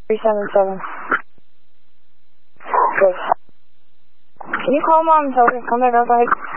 377. Good. Can you call Mom and tell her to come back outside?